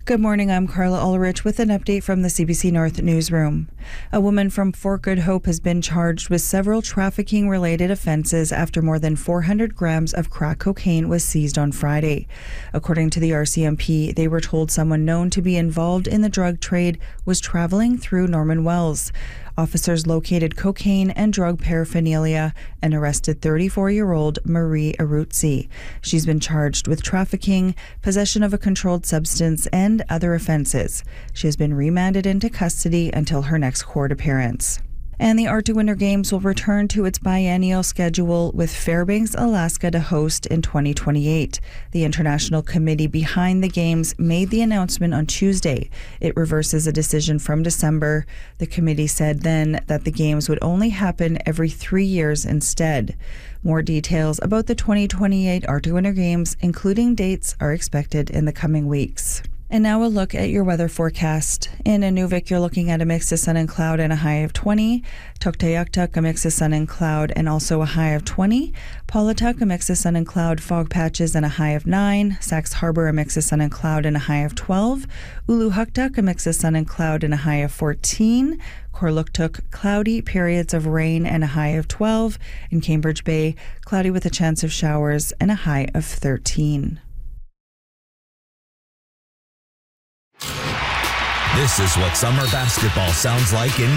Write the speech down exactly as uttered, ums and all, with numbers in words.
Good morning, I'm Carla Ulrich with an update from the C B C North newsroom. A woman from Fort Good Hope has been charged with several trafficking-related offenses after more than four hundred grams of crack cocaine was seized on Friday. According to the R C M P, they were told someone known to be involved in the drug trade was traveling through Norman Wells. Officers located cocaine and drug paraphernalia and arrested thirty-four-year-old Marie Arutzi. She's been charged with trafficking, possession of a controlled substance, and other offenses. She has been remanded into custody until her next court appearance. And the Arctic Winter Games will return to its biennial schedule with Fairbanks, Alaska to host in twenty twenty-eight. The international committee behind the Games made the announcement on Tuesday. It reverses a decision from December. The committee said then that the Games would only happen every three years instead. More details about the twenty twenty-eight Arctic Winter Games, including dates, are expected in the coming weeks. And now a look at your weather forecast. In Inuvik, you're looking at a mix of sun and cloud and a high of twenty. Tuktoyaktuk, a mix of sun and cloud and also a high of twenty. Paulatuk, a mix of sun and cloud, fog patches and a high of nine. Sax Harbor, a mix of sun and cloud and a high of twelve. Uluhuktuk, a mix of sun and cloud and a high of fourteen. Korluktuk, cloudy, periods of rain and a high of twelve. In Cambridge Bay, cloudy with a chance of showers and a high of thirteen. This is what summer basketball sounds like in